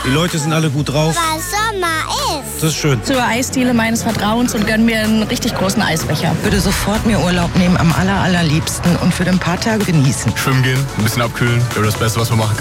Die Leute sind alle gut drauf. Weil Sommer ist. Das ist schön. Zur Eisdiele meines Vertrauens und gönn mir einen richtig großen Eisbecher. Würde sofort mir Urlaub nehmen, am allerliebsten und für ein paar Tage genießen. Schwimmen gehen, ein bisschen abkühlen. Das Beste, was man machen kann.